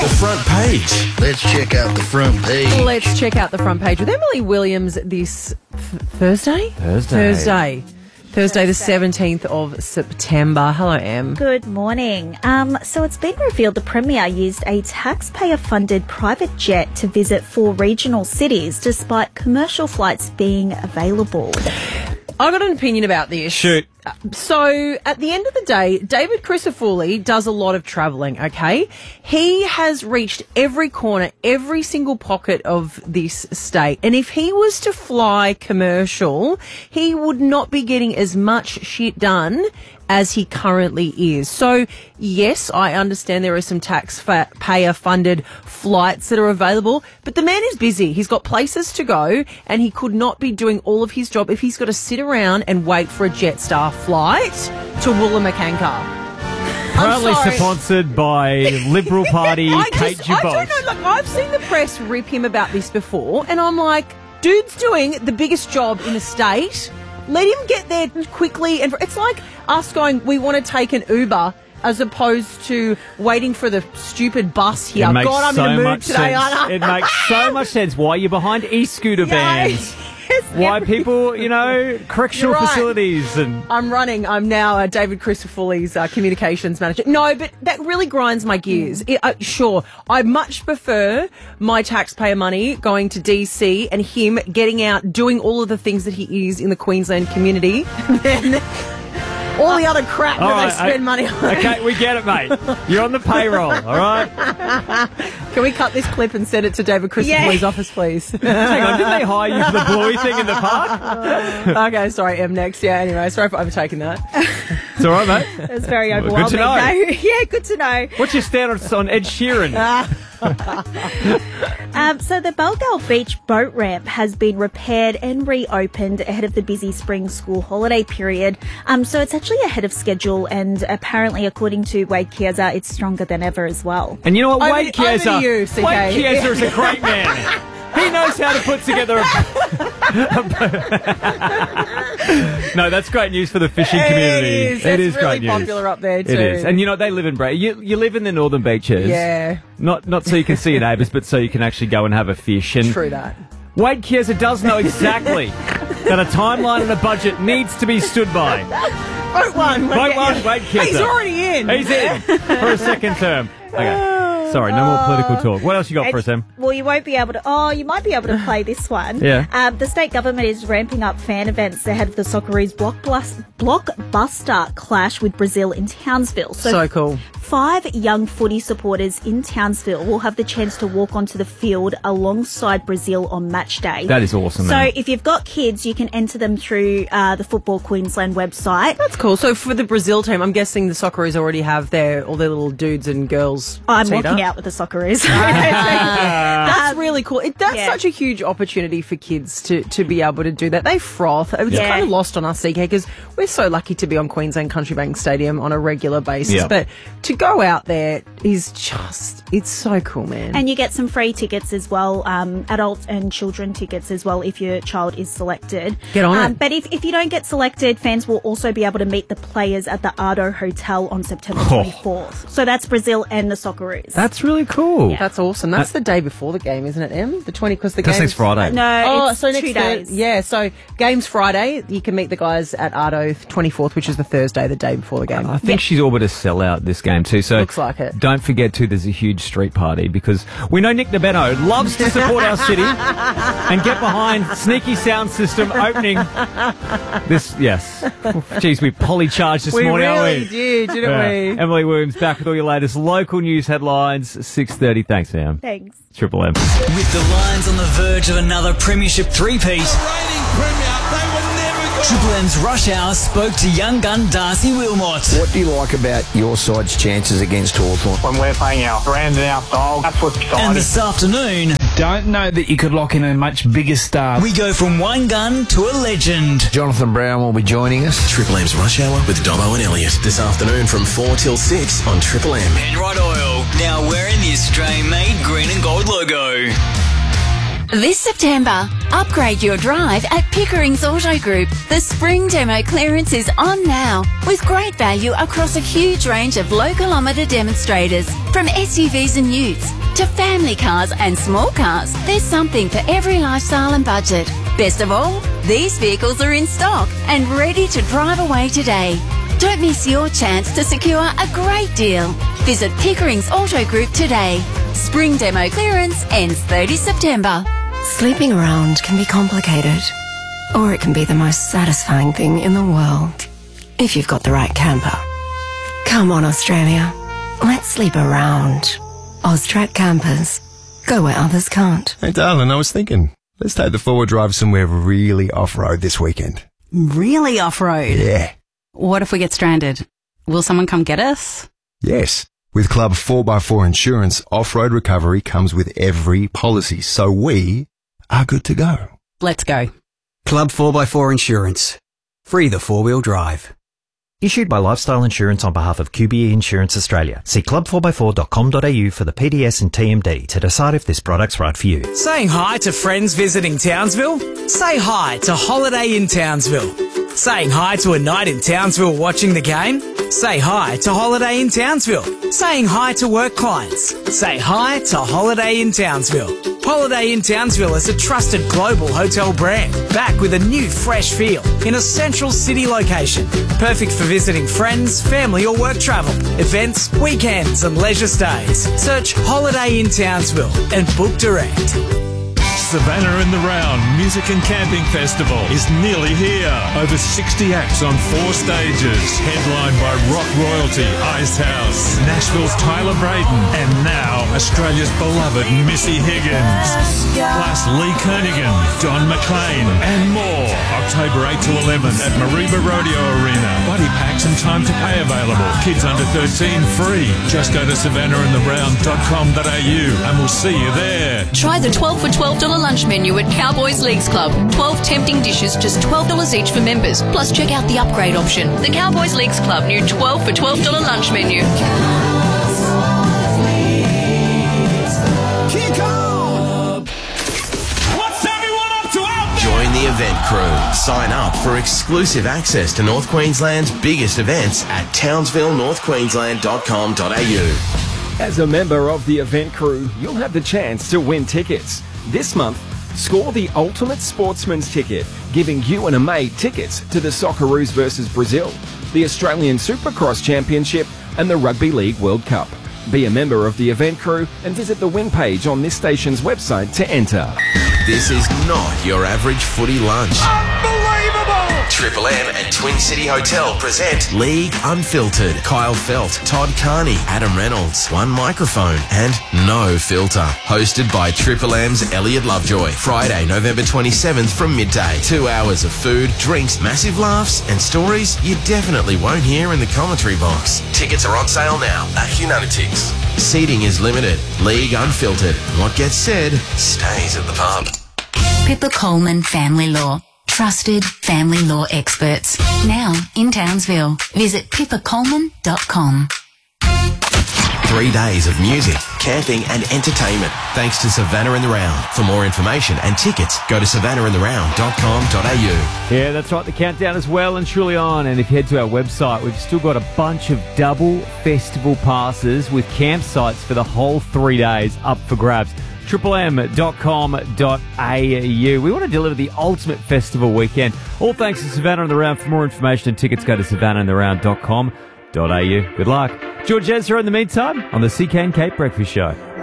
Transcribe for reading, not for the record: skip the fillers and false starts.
The front page. Let's check out the front page. Let's check out the front page with Emily Williams this Thursday, the 17th of September. Hello, Em. Good morning. So it's been revealed the Premier used a taxpayer-funded private jet to visit 4 regional cities despite commercial flights being available. I got an opinion about this. Shoot. So, at the end of the day, David Crisafulli does a lot of travelling, okay? He has reached every corner, every single pocket of this state. And if he was to fly commercial, he would not be getting as much shit done as he currently is. So, yes, I understand there are some taxpayer-funded flights that are available, but the man is busy. He's got places to go, and he could not be doing all of his job if he's got to sit around and wait for a Jetstar flight to Wollongong. Proudly sponsored by Liberal Party Kate Jabot. I don't know, look, I've seen the press rip him about this before, and I'm like, dude's doing the biggest job in the state. Let him get there quickly. And it's like us going, we want to take an Uber as opposed to waiting for the stupid bus here. God, I'm in the mood today, aren't I? It makes so much sense why you're behind e-scooter bans. Why people, correctional facilities. And I'm now David Crisafulli's communications manager. No, but that really grinds my gears. Sure, I much prefer my taxpayer money going to DC and him getting out, doing all of the things that he is in the Queensland community than all the other crap that they spend money on. Okay, we get it, mate. You're on the payroll, all right? Can we cut this clip and send it to David Crisafulli's office, please? Hang on, didn't they hire you for the bluey thing in the park? Okay, sorry, Em, next. Yeah, anyway, sorry for overtaking that. It's all right, mate. It's very overwhelming. Good to know. Yeah, good to know. What's your stance on Ed Sheeran? So the Balgal Beach boat ramp has been repaired and reopened ahead of the busy spring school holiday period. So it's actually ahead of schedule, and apparently, according to Wade Chiesa, it's stronger than ever as well. And you know what, Wade Chiesa? Wade Chiesa is a great man. He knows how to put together No, that's great news for the fishing community. It is great really news. Popular up there too. It is. And they live in you live in the northern beaches. Yeah. Not so you can see your neighbours, but so you can actually go and have a fish. And true that. Wade Chiesa does know exactly that a timeline and a budget needs to be stood by. Vote one, Wade Chiesa. He's already in. He's in for a second term. Okay. Sorry, no more political talk. What else you got for us, Em? Well, you won't be able to... Oh, you might be able to play this one. Yeah. The state government is ramping up fan events ahead of the Socceroos blockbuster clash with Brazil in Townsville. So cool. 5 young footy supporters in Townsville will have the chance to walk onto the field alongside Brazil on match day. That is awesome, So man. if you've got kids, you can enter them through the Football Queensland website. That's cool. So for the Brazil team, I'm guessing the Socceroos already have all their little dudes and girls. I'm walking out with the Socceroos. That's really cool. That's such a huge opportunity for kids to be able to do that. They froth. It's kind of lost on us, CK, because we're so lucky to be on Queensland Country Bank Stadium on a regular basis. Yeah. But to go out there is it's so cool, man. And you get some free tickets as well, adult and children tickets as well if your child is selected. Get on it. But if you don't get selected, fans will also be able to meet the players at the Ardo Hotel on September 24th. So that's Brazil and the Socceroos. That's really cool. Yeah. That's awesome. That's the day before the game, isn't it, Em? The 20, because the game. next Friday. No, it's so 2 next days. Yeah, so game's Friday. You can meet the guys at Ardo 24th, which is the Thursday, the day before the game. I think she's all but a sellout this game too. So looks like it. Don't forget too, there's a huge street party because we know Nick Nabeno loves to support our city and get behind Sneaky Sound System opening this. Yes, geez, we polycharged this morning, aren't we? We really did, didn't we? Emily Williams back with all your latest local news headlines. 6:30. Thanks, Sam. Thanks. Triple M. With the Lions on the verge of another premiership three-peat, Triple M's Rush Hour spoke to young gun Darcy Wilmot. What do you like about your side's chances against Hawthorn? When we're playing our brand and our style, that's what's exciting. And this afternoon, don't know that you could lock in a much bigger star. we go from one gun to a legend. Jonathan Brown will be joining us. Triple M's Rush Hour with Dobbo and Elliot this afternoon from 4 till 6 on Triple M. Penrite Oil, now wearing the Australian-made green and gold logo. This September, upgrade your drive at Pickering's Auto Group. The spring demo clearance is on now, with great value across a huge range of low-kilometre demonstrators. From SUVs and utes to family cars and small cars, there's something for every lifestyle and budget. Best of all, these vehicles are in stock and ready to drive away today. Don't miss your chance to secure a great deal. Visit Pickering's Auto Group today. Spring demo clearance ends 30 September. Sleeping around can be complicated, or it can be the most satisfying thing in the world, if you've got the right camper. Come on, Australia. Let's sleep around. Austrac Campers. Go where others can't. Hey, darling, I was thinking, let's take the four-wheel drive somewhere really off-road this weekend. Really off-road? Yeah. What if we get stranded? Will someone come get us? Yes. With Club 4x4 Insurance, off-road recovery comes with every policy, so we are good to go. Let's go. Club 4x4 Insurance. Free the four-wheel drive. Issued by Lifestyle Insurance on behalf of QBE Insurance Australia. See club4x4.com.au for the PDS and TMD to decide if this product's right for you. Saying hi to friends visiting Townsville? Say hi to Holiday in Townsville. Saying hi to a night in Townsville watching the game? Say hi to Holiday in Townsville. Saying hi to work clients? Say hi to Holiday in Townsville. Holiday in Townsville is a trusted global hotel brand, back with a new fresh feel in a central city location. Perfect for visiting friends, family or work travel, events, weekends and leisure stays. Search Holiday in Townsville and book direct. Savannah and the Round Music and Camping Festival is nearly here. Over 60 acts on 4 stages. Headlined by rock royalty Icehouse, Nashville's Tyler Braden, and now Australia's beloved Missy Higgins. Plus Lee Kernaghan, Don McLean, and more. October 8 to 11 at Mareeba Rodeo Arena. Buddy packs and time to pay available. Kids under 13 free. Just go to savannahandtheround.com.au and we'll see you there. Try the 12 for $12 lunch menu at Cowboys Leagues Club. 12 tempting dishes, just $12 each for members. Plus check out the upgrade option. The Cowboys Leagues Club new 12 for $12 lunch menu. Join the event crew. Sign up for exclusive access to North Queensland's biggest events at townsvillenorthqueensland.com.au. As a member of the event crew, you'll have the chance to win tickets. This month, score the ultimate sportsman's ticket, giving you and a mate tickets to the Socceroos versus Brazil, the Australian Supercross Championship and the Rugby League World Cup. Be a member of the event crew and visit the win page on this station's website to enter. This is not your average footy lunch. Unbelievable! Triple M and Twin City Hotel present League Unfiltered. Kyle Felt, Todd Carney, Adam Reynolds, one microphone and no filter. Hosted by Triple M's Elliot Lovejoy. Friday, November 27th from midday. 2 hours of food, drinks, massive laughs and stories you definitely won't hear in the commentary box. Tickets are on sale now at Unanitics. Seating is limited. League Unfiltered. What gets said stays at the pub. Pippa Coleman Family Law. Trusted family law experts. Now in Townsville. Visit pippacoleman.com. 3 days of music, camping and entertainment thanks to Savannah and the Round. For more information and tickets, go to savannahandtheround.com.au. Yeah, that's right. The countdown is well and truly on. And if you head to our website, we've still got a bunch of double festival passes with campsites for the whole 3 days up for grabs. triplem.com.au. We want to deliver the ultimate festival weekend. All thanks to Savannah and the Round. For more information and tickets, go to savannahandtheround.com.au. Good luck. George Ezra in the meantime on the CK and Kate Breakfast Show.